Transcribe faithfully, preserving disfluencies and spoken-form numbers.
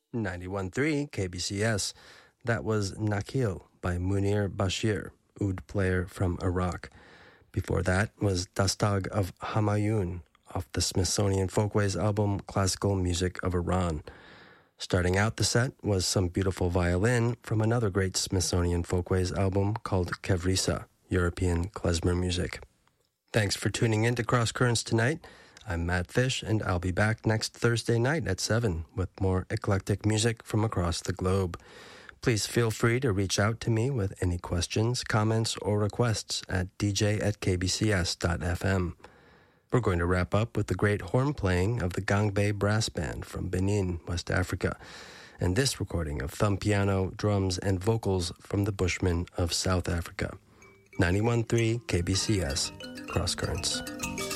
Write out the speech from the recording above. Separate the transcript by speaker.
Speaker 1: ninety-one point three K B C S. That was Nakhil by Munir Bashir, oud player from Iraq. Before that was Dastag of Hamayun off the Smithsonian Folkways album Classical Music of Iran. Starting out the set was some beautiful violin from another great Smithsonian Folkways album called Kevrisa, European klezmer music. Thanks for tuning in to Cross Currents tonight. I'm Matt Fish, and I'll be back next Thursday night at seven with more eclectic music from across the globe. Please feel free to reach out to me with any questions, comments, or requests at d j at k b c s dot f m. We're going to wrap up with the great horn playing of the Gangbe Brass Band from Benin, West Africa, and this recording of thumb piano, drums, and vocals from the Bushmen of South Africa. ninety-one point three K B C S, Cross Currents.